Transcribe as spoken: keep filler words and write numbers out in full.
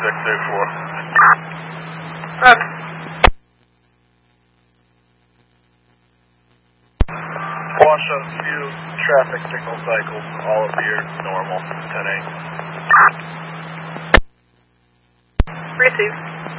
six eight four. Okay. Wash out a few traffic signal cycles, all appear normal, ten eight. Received.